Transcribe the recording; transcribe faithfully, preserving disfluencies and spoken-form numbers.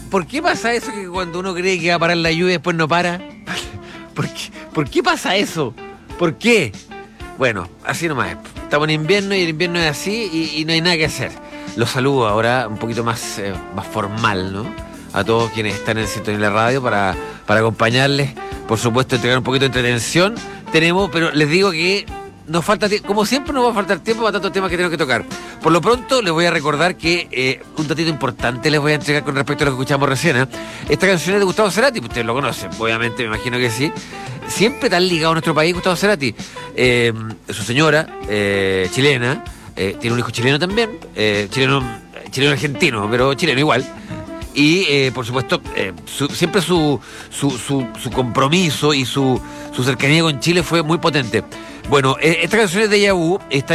¿por qué pasa eso que cuando uno cree que va a parar la lluvia después no para? ¿Por qué, ¿Por qué pasa eso? ¿Por qué? Bueno, así nomás es. Estamos en invierno y el invierno es así y, y no hay nada que hacer. Los saludo ahora un poquito más, eh, más formal, ¿no? A todos quienes están en sintonía de la radio para, para acompañarles. Por supuesto, entregar un poquito de entretención. Tenemos, pero les digo que nos falta tiempo. Como siempre, nos va a faltar tiempo para tantos temas que tenemos que tocar. Por lo pronto, les voy a recordar que eh, un datito importante les voy a entregar con respecto a lo que escuchamos recién. ¿eh? Esta canción es de Gustavo Cerati, ustedes lo conocen, obviamente, me imagino que sí. Siempre tan ligado a nuestro país, Gustavo Cerati. Eh, su señora, eh, chilena, eh, tiene un hijo chileno también, eh, chileno, chileno argentino, pero chileno igual. Y, eh, por supuesto, eh, su, siempre su, su, su, su compromiso y su, su cercanía con Chile fue muy potente. Bueno, eh, esta canción es de Déjà Vu, está